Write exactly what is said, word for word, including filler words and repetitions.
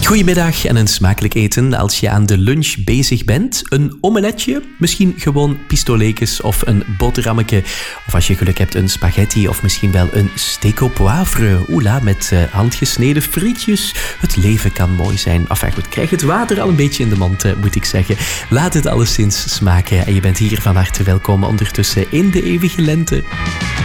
Goedemiddag en een smakelijk eten als je aan de lunch bezig bent. Een omeletje, misschien gewoon pistolekes of een boterhammetje. Of als je geluk hebt een spaghetti of misschien wel een steak au poivre. Oela, met uh, handgesneden frietjes. Het leven kan mooi zijn. Enfin goed, krijg het water al een beetje in de mond, uh, moet ik zeggen. Laat het alleszins smaken en je bent hier van harte welkom ondertussen in de eeuwige lente.